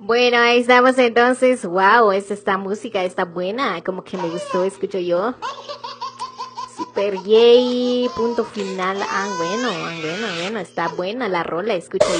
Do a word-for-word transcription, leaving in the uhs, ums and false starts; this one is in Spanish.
Bueno, ahí estamos entonces. Wow, esta, esta música está buena. Como que me gustó, escucho yo. Super yay, punto final. Ah, bueno, ah, bueno, bueno, está buena la rola, escucho yo.